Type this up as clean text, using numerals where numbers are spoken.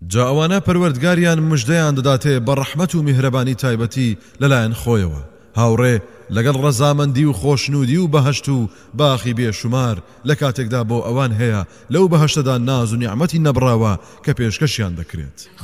جا ئەوانە پەروەردگاریان مژدەیان دەداتێ بە ڕەحمەت و میهرەبانی تایبەتی لەلایەن خۆیەوە هاوڕێ لەگەڵ ڕەزامەندی و خۆشنودی و بەهەشت و باخی بێشومار لە کاتێکدا بۆ ئەوان هەیە لەو بەهەشتەدا ناز و نیعمەتی نەبڕاوە کە پێشکەشیان دەکرێت.